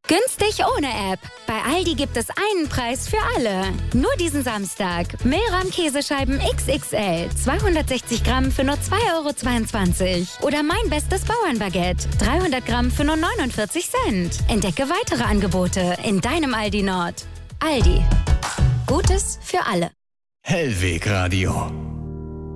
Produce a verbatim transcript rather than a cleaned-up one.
Günstig ohne App. Bei Aldi gibt es einen Preis für alle. Nur diesen Samstag. Milram Käsescheiben X X L. zweihundertsechzig Gramm für nur zwei Euro zweiundzwanzig. Oder mein bestes Bauernbaguette. dreihundert Gramm für nur neunundvierzig Cent. Entdecke weitere Angebote in deinem Aldi Nord. Aldi. Gutes für alle. Hellweg Radio.